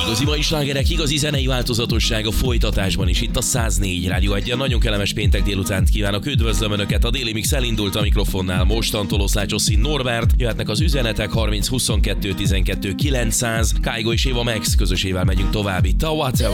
Igazi mai slágerek, igazi zenei változatosság a folytatásban is, itt a 104 Rádió 1-en. Nagyon kellemes péntek délutánt kívánok, üdvözlöm Önöket, a Déli Mix elindult a mikrofonnál, mostantól Oszlácsoszín Norbert, jöhetnek az üzenetek 30 22 12 900, Káigo és Éva Max közösével megyünk tovább itt a WhatsApp.